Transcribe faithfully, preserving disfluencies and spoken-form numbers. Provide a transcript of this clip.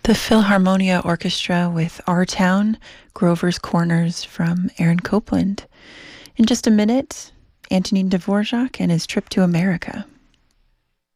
The Philharmonia Orchestra with Our Town, Grover's Corners from Aaron Copland. In just a minute, Antonin Dvorak and his trip to America.